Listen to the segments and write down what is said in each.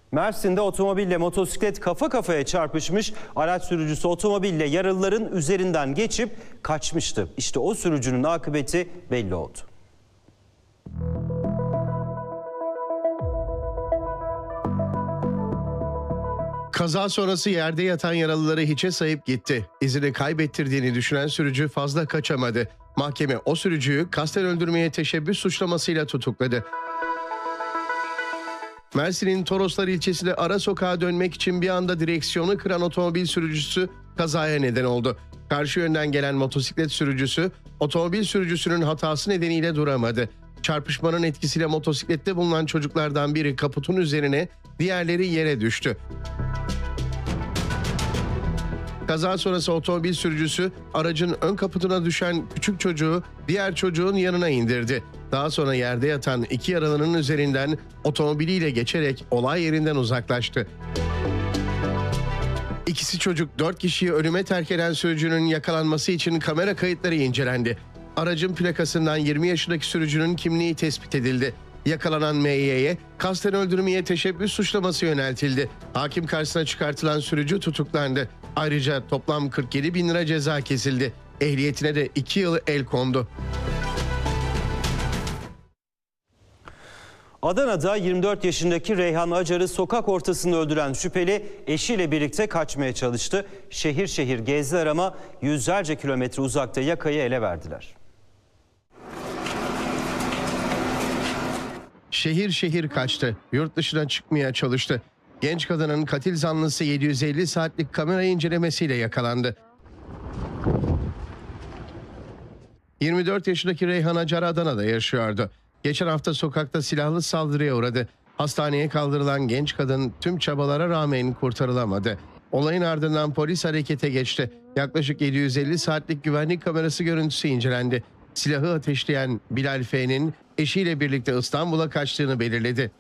Mersin'de otomobille motosiklet kafa kafaya çarpışmış. Araç sürücüsü otomobille yaralıların üzerinden geçip kaçmıştı. İşte o sürücünün akıbeti belli oldu. Kaza sonrası yerde yatan yaralıları hiçe sayıp gitti. İzini kaybettirdiğini düşünen sürücü fazla kaçamadı. Mahkeme o sürücüyü kasten öldürmeye teşebbüs suçlamasıyla tutukladı. Mersin'in Toroslar ilçesinde ara sokağa dönmek için bir anda direksiyonu kıran otomobil sürücüsü kazaya neden oldu. Karşı yönden gelen motosiklet sürücüsü otomobil sürücüsünün hatası nedeniyle duramadı. Çarpışmanın etkisiyle motosiklette bulunan çocuklardan biri kaputun üzerine, diğerleri yere düştü. Kaza sonrası otomobil sürücüsü aracın ön kaputuna düşen küçük çocuğu diğer çocuğun yanına indirdi. Daha sonra yerde yatan iki yaralının üzerinden otomobiliyle geçerek olay yerinden uzaklaştı. İkisi çocuk 4 kişiyi ölüme terk eden sürücünün yakalanması için kamera kayıtları incelendi. Aracın plakasından 20 yaşındaki sürücünün kimliği tespit edildi. Yakalanan M.Y.'ye kasten öldürmeye teşebbüs suçlaması yöneltildi. Hakim karşısına çıkartılan sürücü tutuklandı. Ayrıca toplam 47 bin lira ceza kesildi. Ehliyetine de 2 yıl el kondu. Adana'da 24 yaşındaki Reyhan Acar'ı sokak ortasında öldüren şüpheli eşiyle birlikte kaçmaya çalıştı. Şehir şehir gezdiler ama yüzlerce kilometre uzakta yakayı ele verdiler. Şehir şehir kaçtı. Yurt dışına çıkmaya çalıştı. Genç kadının katil zanlısı 750 saatlik kamera incelemesiyle yakalandı. 24 yaşındaki Reyhan Acar Adana'da yaşıyordu. Geçen hafta sokakta silahlı saldırıya uğradı. Hastaneye kaldırılan genç kadın tüm çabalara rağmen kurtarılamadı. Olayın ardından polis harekete geçti. Yaklaşık 750 saatlik güvenlik kamerası görüntüsü incelendi. Silahı ateşleyen Bilal F'nin eşiyle birlikte İstanbul'a kaçtığını belirledi.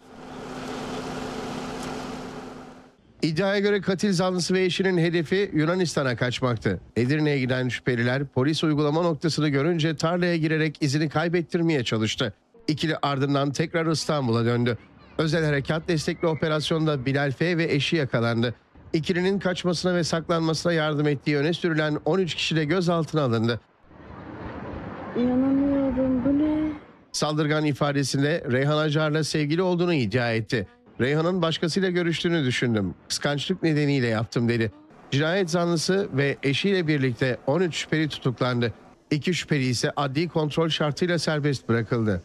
İddiaya göre katil zanlısı ve eşinin hedefi Yunanistan'a kaçmaktı. Edirne'ye giden şüpheliler polis uygulama noktasını görünce tarlaya girerek izini kaybettirmeye çalıştı. İkili ardından tekrar İstanbul'a döndü. Özel harekat destekli operasyonda Bilal F ve eşi yakalandı. İkilinin kaçmasına ve saklanmasına yardım ettiği öne sürülen 13 kişi de gözaltına alındı. İnanamıyorum, bu ne? Saldırgan ifadesinde Reyhan Acar'la sevgili olduğunu iddia etti. Reyhan'ın başkasıyla görüştüğünü düşündüm. Kıskançlık nedeniyle yaptım dedi. Cinayet zanlısı ve eşiyle birlikte 13 şüpheli tutuklandı. 2 şüpheli ise adli kontrol şartıyla serbest bırakıldı.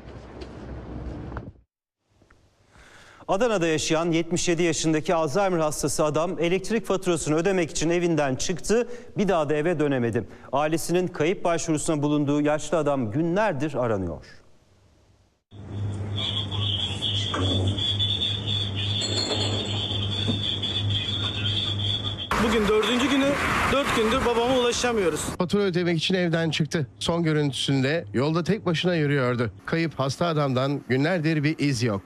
Adana'da yaşayan 77 yaşındaki Alzheimer hastası adam elektrik faturasını ödemek için evinden çıktı, bir daha da eve dönemedi. Ailesinin kayıp başvurusuna bulunduğu yaşlı adam günlerdir aranıyor. Bugün 4. günü, 4 gündür babama ulaşamıyoruz. Fatura ödemek için evden çıktı. Son görüntüsünde yolda tek başına yürüyordu. Kayıp hasta adamdan günlerdir bir iz yok.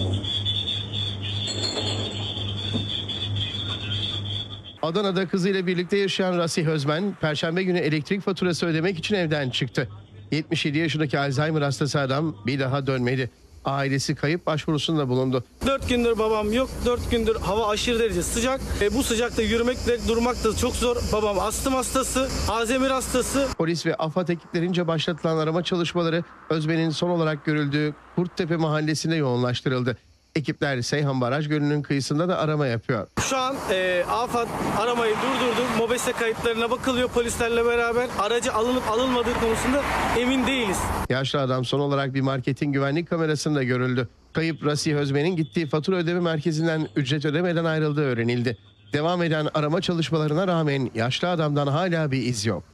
Adana'da kızıyla birlikte yaşayan Rasih Özmen, Perşembe günü elektrik faturası ödemek için evden çıktı. 77 yaşındaki Alzheimer hastası adam bir daha dönmedi. Ailesi kayıp başvurusunda bulundu. 4 gündür babam yok, 4 gündür hava aşırı derece sıcak. Bu sıcakta yürümek de durmak da çok zor. Babam astım hastası, Alzheimer hastası. Polis ve AFAD ekiplerince başlatılan arama çalışmaları Özmen'in son olarak görüldüğü Kurttepe mahallesinde yoğunlaştırıldı. Ekipler Seyhan Baraj Gölü'nün kıyısında da arama yapıyor. Şu an AFAD aramayı durdurdu. MOBESE kayıtlarına bakılıyor polislerle beraber. Aracı alınıp alınmadığı konusunda emin değiliz. Yaşlı adam son olarak bir marketin güvenlik kamerasında görüldü. Kayıp Rasih Özmen'in gittiği fatura ödeme merkezinden ücret ödemeden ayrıldığı öğrenildi. Devam eden arama çalışmalarına rağmen yaşlı adamdan hala bir iz yok.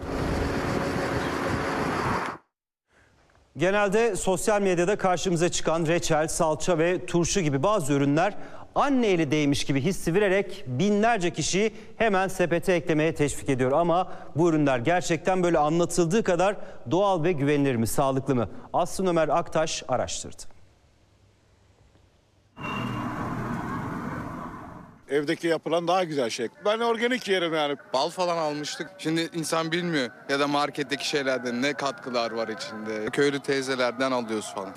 Genelde sosyal medyada karşımıza çıkan reçel, salça ve turşu gibi bazı ürünler anne eli değmiş gibi hissi vererek binlerce kişiyi hemen sepete eklemeye teşvik ediyor. Ama bu ürünler gerçekten böyle anlatıldığı kadar doğal ve güvenilir mi, sağlıklı mı? Aslı Ömer Aktaş araştırdı. Evdeki yapılan daha güzel şey. Ben organik yerim yani. Bal falan almıştık. Şimdi insan bilmiyor ya da marketteki şeylerden ne katkılar var içinde. Köylü teyzelerden alıyoruz falan.